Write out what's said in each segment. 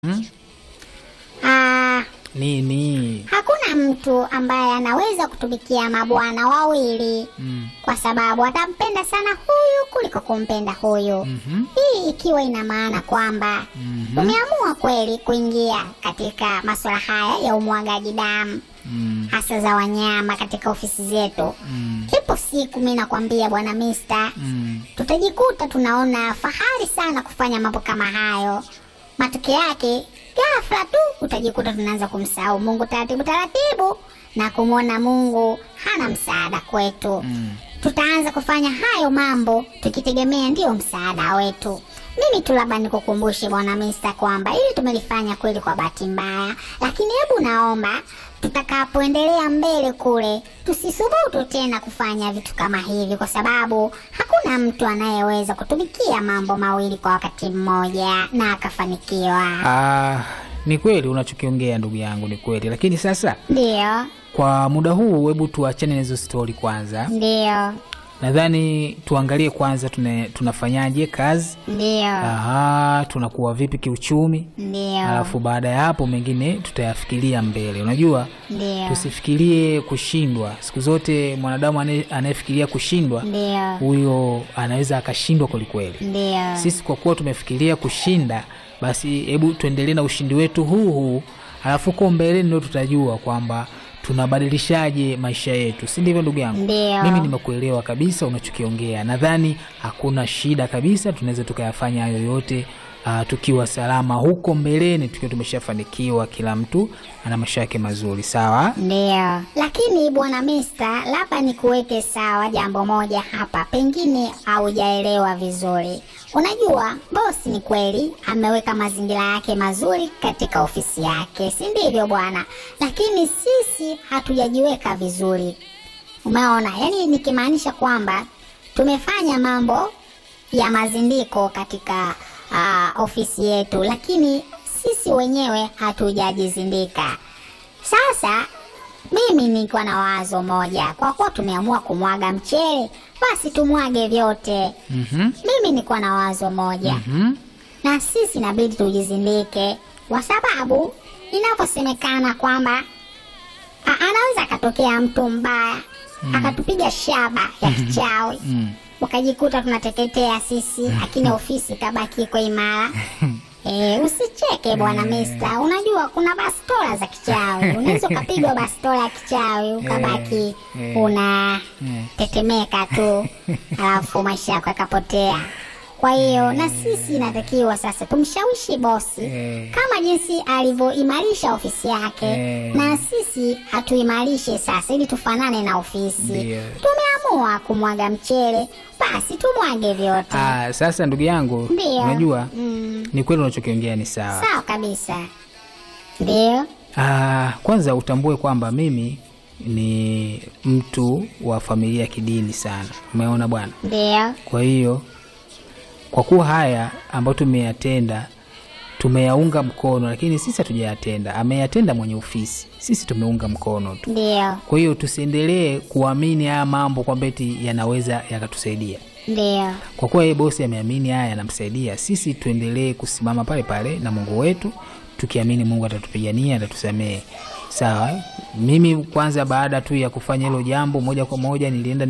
Ah, Nini? hakuna mtu ambaye anaweza kutumikia mabwana wawili kwa sababu atampenda sana huyu kuliko kumpenda huyu. Hii ikiwa ina maana kwamba tumeamua kweli kuingia katika masuala haya ya umwagaji damu hasa za wanyama katika ofisi zetu. Ipo siku mimi nakwambia bwana Mister, tutajikuta tunaona fahari sana kufanya mambo kama hayo. Matokeo yake ghafla tu utajikuta tunaanza kumsahau Mungu taratibu na kumwona Mungu hana msaada kwetu. Tutaanza kufanya hayo mambo tukitegemea ndio msaada wetu. Mimi tu labda nikukumbushe bwana Mister kwamba ili tumelifanya kweli kwa bahati mbaya, lakini hebu naomba tutakapoendelea mbele kule tusisubutu tena kufanya vitu kama hivi, kwa sababu hakuna mtu anayeweza kutumikia mambo mawili kwa wakati mmoja na akafanikiwa. Ni kweli unachokiongea ndugu yangu, ni kweli, lakini sasa Ndio. kwa muda huu hebu tuachane na hizo story kwanza. Ndio. Nadhani tuangalie kwanza tunafanyaje kazi. Ndio. Tunakuwa vipi kiuchumi. Ndio. Alafu baada ya hapo mengine tutayafikiria mbele. Unajua? Ndio. Tusifikirie kushindwa. Siku zote mwanadamu anayefikiria kushindwa, Ndio. huyo anaweza akashindwa kweli. Ndio. Sisi kwa kuwa tumefikiria kushinda, basi hebu tuendelee na ushindi wetu huu. Alafu kwa mbele ndio tutajua kwamba tunabadilishaje maisha yetu. Si ndivyo ndugu yangu? Ndio. Mimi nimekuelewa kabisa unachokiongea. Nadhani hakuna shida kabisa, tunaweza tukayafanya hayo yote tukiwa salama huko mbeleni, tukiwa tumeshafanikiwa, kila mtu ana maisha yake mazuri. Sawa? Ndio. Lakini bwana Mister, labda nikuweke sawa jambo moja hapa, pengine haujaelewa vizuri. Unajua bosi ni kweli ameweka mazingira yake mazuri katika ofisi yake, si ndivyo bwana? Lakini sisi hatujajiweka vizuri. Umeona? Yaani nikimaanisha kwamba tumefanya mambo ya mazindiko katika ofisi yetu, lakini sisi wenyewe hatujajizindika. Sasa mimi nilikuwa na wazo moja, kwa kuwa tumeamua kumwaga mchele, basi tumwage vyote. Mimi nilikuwa na wazo moja, na sisi inabidi tujizindike, kwa sababu inaposemekana kwamba anaweza akatokea mtu mbaya akatupiga shaba ya kichawi ukajikuta tunateketea sisi, lakini ofisi kabaki iko imara. Usicheke bwana Mister, unajua kuna bastola za kichawi. Unaweza ukapigwa bastola ya kichawi ukabaki unatetemeka tu, alafu maisha yako yakapotea. Kwa hiyo na sisi inatakiwa sasa tumshawishi bosi kama jinsi alivyoimarisha ofisi yake, na sisi hatuimarishe sasa ili tufanane na ofisi. Tumeamua kumwaga mchele, basi tumwage vyote. Sasa ndugu yangu, unajua ni kweli unachokiongea ni sawa. Sawa kabisa. Ndio. Kwanza utambue kwamba mimi ni mtu wa familia kidini sana. Umeona bwana? Ndio. Kwa hiyo kwa kuwa haya ambayo tumeyatenda tumeyaunga mkono, lakini sisi hatujayatenda. Ameyatenda mwenye ofisi, sisi tumeunga mkono tu. Ndio. Kwa hiyo tusiendelee kuamini haya mambo kwamba eti yanaweza yakatusaidia. Ndio. Kwa kuwa yeye bosi ameamini haya yanamsaidia, sisi tuendelee kusimama pale pale na Mungu wetu, tukiamini Mungu atatupigania, atatusamehe. Sawa? Mimi kwanza baada tu ya kufanya hilo jambo, moja kwa moja nilienda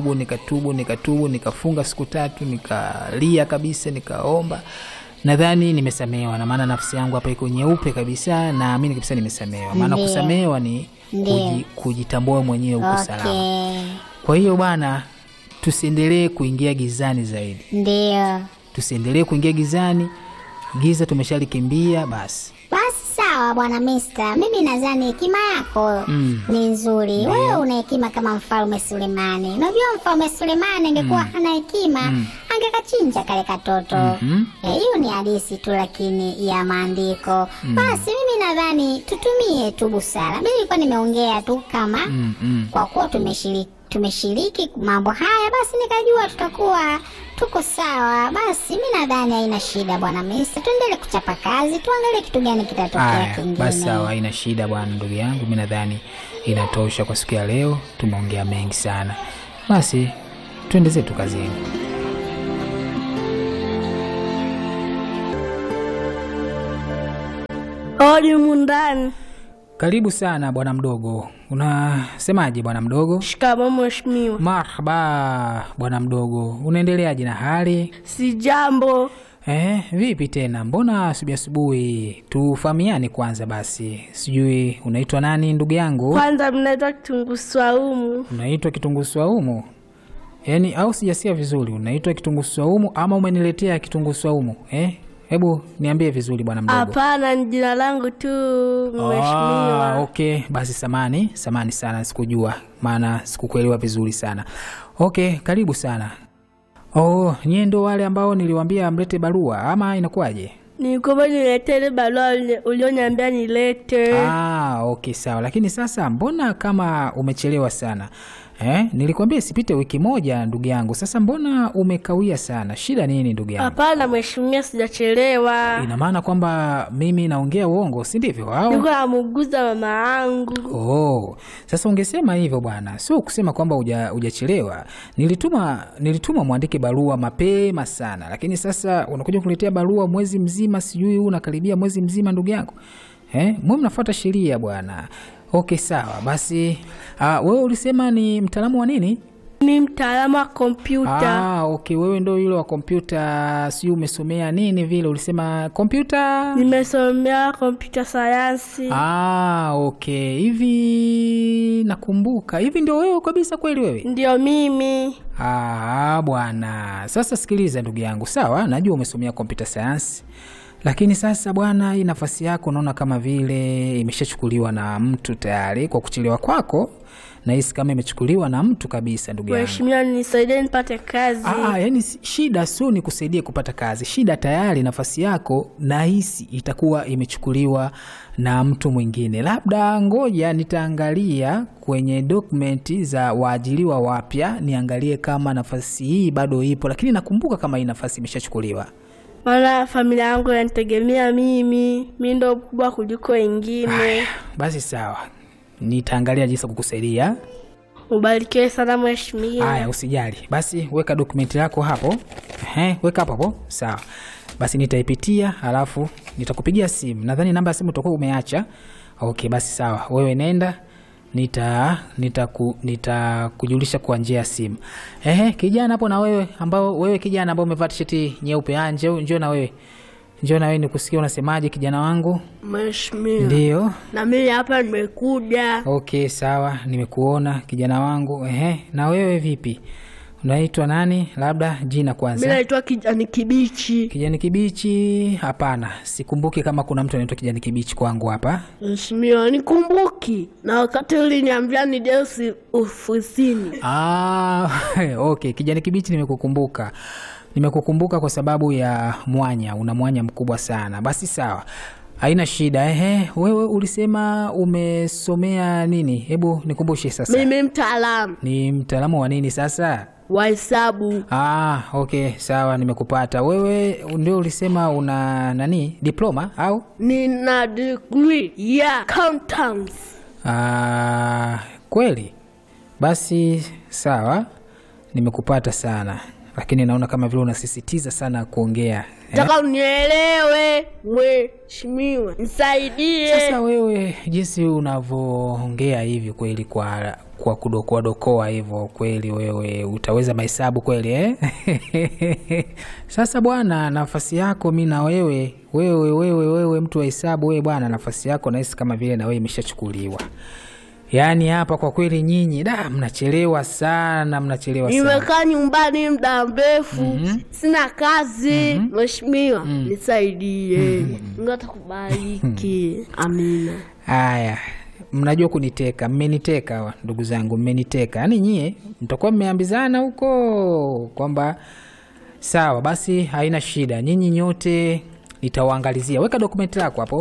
nikatubu, nikafunga siku 3, nikalia kabisa, nikaomba. Nadhani nimesamehewa, na maana nafsi yangu hapa iko nyeupe kabisa, na naamini kabisa nimesamehewa. Maana kusamehewa ni kujitambua mwenyewe uko salama. Kwa hiyo bwana, tusiendelee kuingia gizani zaidi. Ndio. Tusiendelee kuingia gizani. Giza tumeshalikimbia basi. Sawa bwana Mister, mimi nadhani hekima yako ni nzuri. Wewe una hekima kama Mfalme Sulemani. Unajua Mfalme Sulemani angekuwa hana hekima, angekachinja kale katoto. Hiyo ni hadithi tu lakini ya maandiko. Basi mimi nadhani tutumie tu busara. Mimi nilikuwa nimeongea tu kama kwa kuwa tumeshiriki mambo haya, basi nikajua tutakuwa tuko sawa. Basi mimi nadhani haina shida bwana Mister, tuendelee kuchapa kazi, tuangalie kitu gani kitatokea kingine. Basi sawa, haina shida bwana ndugu yangu. Mimi nadhani inatosha kwa siku ya leo, tumeongea mengi sana. Basi tuende zetu kazini. Odi mundani. Karibu sana bwana mdogo. Unasemaje bwana mdogo? Shikamoo mheshimiwa. Marhaba bwana mdogo. Unaendeleaje na hali? Si jambo. Vipi tena? Mbona asubuhi? Tufahamiane kwanza basi. Sijui unaitwa nani ndugu yangu? Kwanza mnaitwa Kitunguu Swaumu. Unaitwa Kitunguu Swaumu? Yaani au sijasikia vizuri. Unaitwa Kitunguu Swaumu ama umeniletea Kitunguu Swaumu? Hebu niambie vizuri bwana mdogo. Hapana, ni jina langu tu mheshimiwa. Okay, basi samani sana sikujua. Maana sikukuelewa vizuri sana. Okay, karibu sana. Nyie ndo wale ambao niliwaambia mlete barua ama inakuwaje? Nilikuwa nilete ile barua ulioniambia nilete. Okay sawa. Lakini sasa mbona kama umechelewa sana? Nilikwambia sipite wiki moja ndugu yangu. Sasa mbona umekawia sana? Shida nini ndugu yangu? Hapana mheshimiwa, sijachelewa. Ina maana kwamba mimi naongea uongo, si ndivyo? Au niko namuguza mama yangu. Sasa ungesema hivyo bwana. Sio kusema kwamba hujachelewa. Nilituma muandike barua mapema sana. Lakini sasa unakuja kuletea barua mwezi mzima, sijui unakaribia mwezi mzima ndugu yangu. Mwe mnafuata sheria bwana. Okay sawa. Basi wewe ulisema ni mtaalamu wa nini? Ni mtaalamu wa kompyuta. Okay, wewe ndio yule wa kompyuta. Si umesomea nini vile ulisema kompyuta? Nimesomea kompyuta sayansi. Okay. Hivi nakumbuka. Hivi ndio wewe kabisa kweli wewe? Ndio mimi. Bwana. Sasa sikiliza ndugu yangu. Sawa, najua umesomea kompyuta sayansi. Lakini sasa bwana, hii nafasi yako naona kama vile imeshachukuliwa na mtu tayari kwa kuchelewa kwako. Na hisi kama imechukuliwa na mtu kabisa ndugu yangu. Mheshimiwa, nisaidie nipate kazi. Yaani shida sio nikusaidie kupata kazi. Shida tayari nafasi yako na hisi itakuwa imechukuliwa na mtu mwingine. Labda ngoja nitaangalia kwenye dokumenti za waajiriwa wapya, niangalie kama nafasi hii bado ipo, lakini nakumbuka kama hii nafasi imeshachukuliwa. Maana familia yangu inanitegemea mimi. Mimi ndo mkubwa kuliko wengine. Basi sawa. Nitaangalia jinsi kukusaidia. Ubarikiwe sana mheshimiwa. Usijali. Basi weka dokumenti yako hapo. Weka hapo. Sawa. Basi nitaipitia alafu nitakupigia simu. Nadhani namba ya simu utakuwa umeacha. Okay, basi sawa. Wewe nenda. Nitakujulisha kwa njia ya simu. Kijana hapo na wewe kijana ambao umevaa t-shirt nyeupe, njoo na wewe. Njoo na wewe nikusikie unasemaje kijana wangu? Mheshimiwa. Ndio. Na mimi hapa nimekuja. Okay, sawa, nimekuona kijana wangu. Na wewe vipi? Unaitwa nani? Labda jina kwanza. Mimi naitwa Kijani Kibichi. Kijani Kibichi? Hapana, sikumbuki kama kuna mtu anaitwa Kijani Kibichi kwangu hapa. Mheshimiwa, nikumbuki. Na wakati uliniambia nije ofisini. Okay, Kijani Kibichi nimekukumbuka. Nimekukumbuka kwa sababu ya mwanya, una mwanya mkubwa sana. Basi sawa. Haina shida. Wewe ulisema umesomea nini? Hebu nikumbushe sasa. Mimi mtaalamu. Ni mtaalamu wa nini sasa? Wa hesabu. Okay, sawa, nimekupata. Wewe ndio ulisema una nani? Diploma au? Nina degree ya accountants. Kweli? Basi sawa. Nimekupata sana. Lakini naona kama vile unasisitiza sana kuongea. Nataka unielewe mheshimiwa. Nisaidie. Sasa wewe jinsi unavyoongea hivi kweli kwa kudokoa hivyo kweli wewe utaweza mahesabu kweli Sasa bwana, nafasi yako mimi na wewe mtu wa hesabu wewe bwana, nafasi yako nahisi kama vile na wewe imeshachukuliwa. Yaani hapa kwa kweli nyinyi mnachelewa sana. Nimekaa nyumbani muda mrefu. Sina kazi. Mheshimiwa, nisaidie. Mungu atakubariki. Amina. Haya, mnajua kuniteka. Mmeniteka ndugu zangu, mmeniteka. Yaani nyie mtakuwa mmeambizana huko kwamba sawa, basi haina shida. Nyinyi nyote nitawaangalizia. Weka dokumenti yako hapo.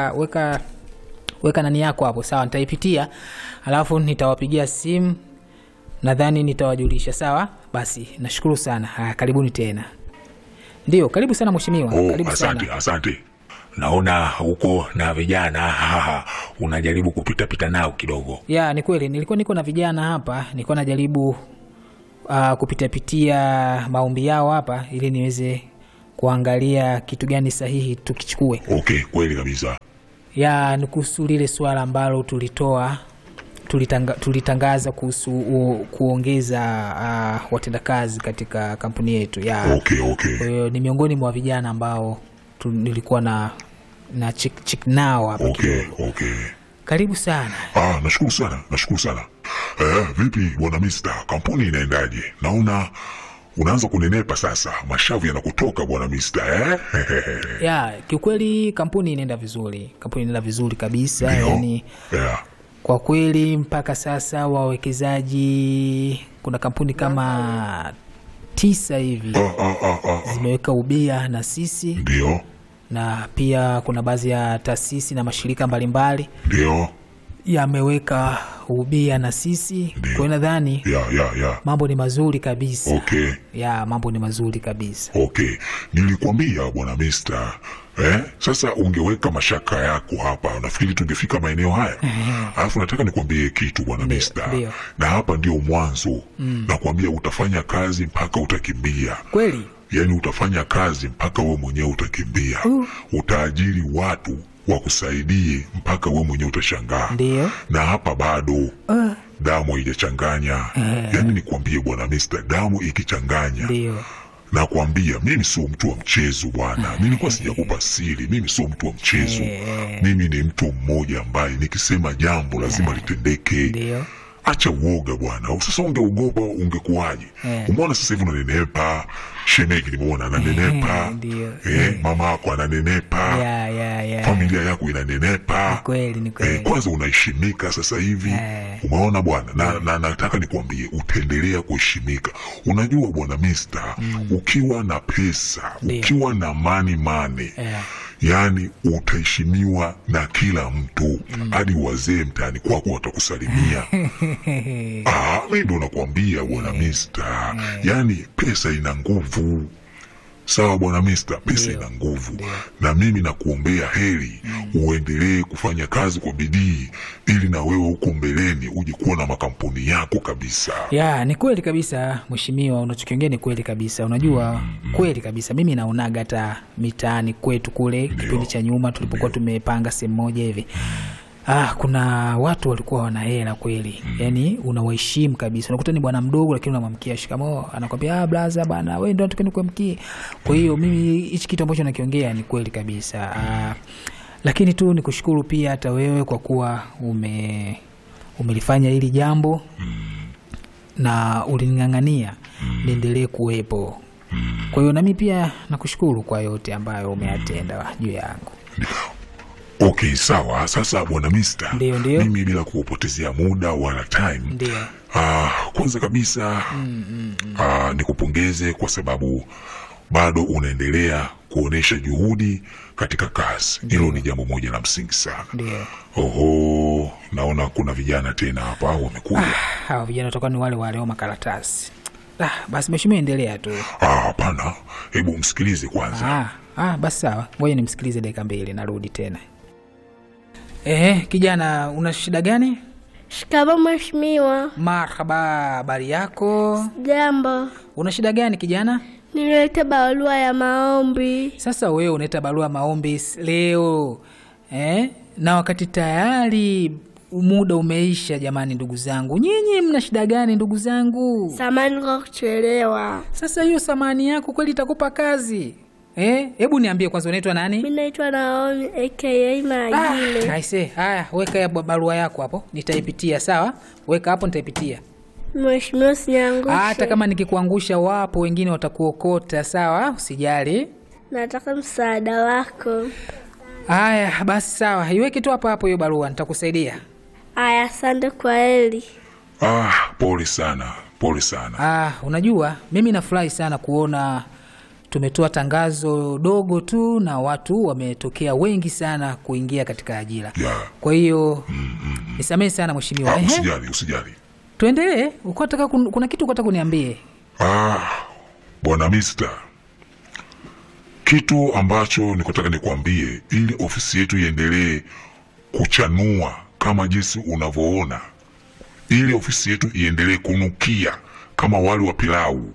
Weka nani yako hapo. Sawa, nitaipitia. Alafu nitawapigia simu. Nadhani nitawajulisha. Sawa? Basi nashukuru sana. Karibuni tena. Ndio, karibu sana mheshimiwa. Karibu sana. Asante. Naona huko na vijana unajaribu kupita nao kidogo. Ni kweli, niko na vijana hapa. Nilikuwa najaribu kupitia maombi yao hapa ili niweze kuangalia kitu gani sahihi tukichukue. Okay, kweli kabisa. Ya ni kuhusu lile swala ambalo tulitangaza kuhusu kuongeza watendakazi katika kampuni yetu. Ya Okay. kwa hiyo ni miongoni mwa vijana ambao nilikuwa na chick nao hapa. Okay. Karibu sana. Nashukuru sana. Vipi bwana Mister, kampuni inaendaje? Naona unaanza kunenepa sasa, mashavu yanakutoka bwana Mister. Ya kiukweli kampuni inaenda vizuri kabisa. Yani kwa kweli mpaka sasa wawekezaji, kuna kampuni kama 9 hivi zimeweka ubia na sisi. Ndio. Na pia kuna baadhi ya taasisi na mashirika mbalimbali ndio yameweka ubia na sisi. Kwa hiyo nadhani mambo ni mazuri kabisa. Okay. Mambo ni mazuri kabisa. Okay. Nilikwambia bwana Mister, sasa ungeweka mashaka yako hapa, nafikiri tungefika maeneo haya. Alafu nataka nikwambie kitu bwana Mister. Na hapa ndio mwanzo. Nakwambia utafanya kazi mpaka utakimbia. Kweli? Yani utafanya kazi mpaka wewe mwenyewe utakimbia. Utaajiri watu wakusaidie mpaka wewe mwenyewe utashangaa. Ndio. Na hapa bado damu haijachanganya. Yani nikwambie bwana Mister, damu ikichanganya. Ndio. Nakwambia mimi sio mtu wa mchezo bwana. Mimi nilikuwa sijakupa siri. Mimi sio mtu wa mchezo. Mimi ni mtu mmoja ambaye nikisema jambo lazima litendeke. Ndio. Acha uoga bwana. Sasa ungeogopa ungekuwaje? Umeona sasa hivi unanenepa. Shemeji nimeona ananenepa. Mama yako ananenepa. Familia yako inanenepa. Ni kweli. Kwanza unaheshimika sasa hivi. Umeona bwana? Na nataka nikwambie utaendelea kuheshimika. Unajua bwana Mister, ukiwa na pesa, ukiwa na money, yani utaheshimiwa na kila mtu. Hadi wazee mtaani kwako watakusalimia. Mimi ndo nakwambia bwana Mister. Yani pesa ina nguvu. Sawa bwana Mister, pesa ina nguvu. Na mimi nakuombea heri uendelee kufanya kazi kwa bidii ili na wewe huko mbeleni uje kuwa na makampuni yako kabisa. Ni kweli kabisa mheshimiwa, unachokiongea ni kweli kabisa. Unajua kweli kabisa, mimi naonaga hata mitaani kwetu kule kipindi cha nyuma tulipokuwa tumepanga sehemu moja hivi. Kuna watu walikuwa wana hela kweli. Yani unawaheshimu kabisa. Unakuta ni bwana mdogo lakini unamwamkia shikamoo, anakuambia blaza bwana wewe ndio unataka kuamkia. Kwa hiyo mimi hichi kitu ambacho nakiongea ni kweli kabisa. Lakini tu nikushukuru pia hata wewe kwa kuwa umelifanya hili jambo na ulining'ang'ania niendelee kuwepo. Kwa hiyo nami pia nakushukuru kwa yote ambayo umeyatenda juu yangu. Okay, sawa. Sasa bwana Mister, ndio. Mimi bila kupotezea muda wala time. Ndio. Kwanza kabisa nikupongeze kwa sababu bado unaendelea kuonesha juhudi katika kazi. Hilo ni jambo moja la msingi sana. Ndio. Naona kuna vijana tena hapa wamekuja. Hao vijana watakuwa ni wale wa makaratasi. Basi mheshimiwa endelea tu. Hapana. Hebu msikilize kwanza. Basi sawa. Ngoja nimsikilize dakika 2 narudi tena. Kijana, una shida gani? Shikamoo mheshimiwa. Marhaba, habari yako? Jambo. Una shida gani kijana? Nilileta barua ya maombi. Sasa wewe unaleta barua ya maombi leo? Na wakati tayari muda umeisha. Jamani ndugu zangu, nyinyi mna shida gani ndugu zangu? Samahani kwa kuchelewa. Sasa hiyo samahani yako kweli itakupa kazi? Hebu niambie kwanza unaitwa nani? Mimi naitwa Naomi aka Magile. Haya, weka ya barua yako hapo, nitaipitia. Sawa? Weka hapo nitaipitia. Mheshimiwa usiniangushe. Hata kama nikikuangusha wapo wengine watakuokota. Sawa? Usijali. Nataka msaada wako. Haya, basi sawa. Iweke tu hapo hiyo barua, nitakusaidia. Haya, asante kwa heri. Pole sana. Unajua mimi nafurahi sana kuona tumetoa tangazo dogo tu na watu wametokea wengi sana kuingia katika ajira. Kwa hiyo nisamehe sana mheshimiwa. Usijali. Tuendelee. Kuna kitu ukataka kuniambie? Bwana Mister, kitu ambacho nikotaka nikwambie ili ofisi yetu iendelee kuchanua kama jinsi unavyoona, ili ofisi yetu iendelee kunukia kama wali wa pilau.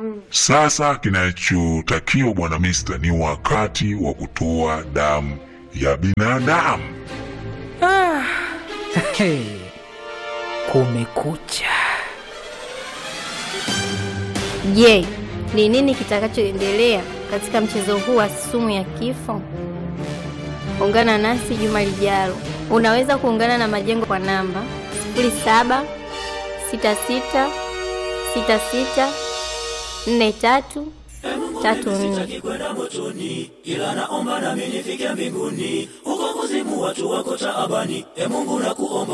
Sasa kinachotakiwa bwana Mister ni wakati wa kutoa damu ya binadamu. Hey, kumekucha. Je, ni nini kitakachoendelea katika mchezo huu wa sumu ya kifo? Ungana nasi juma lijalo. Unaweza kuungana na Majengo kwa namba 0766664334. Kwenda motoni, ila naomba na mimi nifike mbinguni. Huko kuzimu watu wako taabani. Mungu nakuomba